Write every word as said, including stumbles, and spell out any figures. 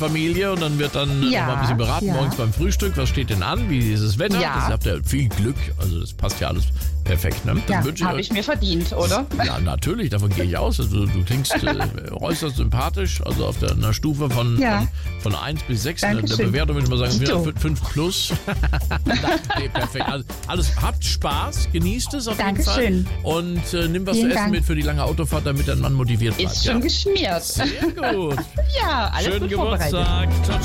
Familie und dann wird dann Ja, noch mal ein bisschen beraten ja. morgens beim Frühstück. Was steht denn an? Wie ist das Wetter? Ja. Das habt ihr viel Glück. Also das passt ja alles perfekt. Ne? Dann Ja, wünsche habe euch- ich mir verdient, oder? Ja, natürlich, davon gehe ich aus. Also du klingst äh, äußerst sympathisch, also auf der, einer Stufe von, Ja. von, von eins bis sechs. Eine, eine Dankeschön. Bewertung würde ich mal sagen, Dito. fünf plus. Nee, perfekt. Also, alles, habt Spaß, genießt es auf Dankeschön. jeden Fall. Und äh, nimm was Vielen zu essen Dank. mit für die lange Autofahrt, damit dein Mann motiviert bleibt. Ist schon ja. geschmiert. Sehr gut. Ja, alles Schönen gut vorbereitet. Geburtstag. Ciao,